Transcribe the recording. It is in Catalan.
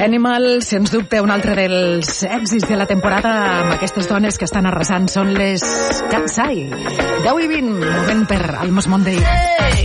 Animal, sens dubte, un altre dels èxits de la temporada amb aquestes dones que estan arrasant són les Katseye. 10:20, moment per Almost Monday.